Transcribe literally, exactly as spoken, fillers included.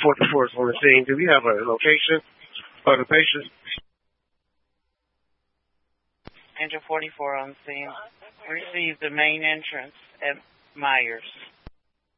forty-four is on the scene. Do we have a location for the patient? Angel forty-four on the scene. Received the main entrance at Myers.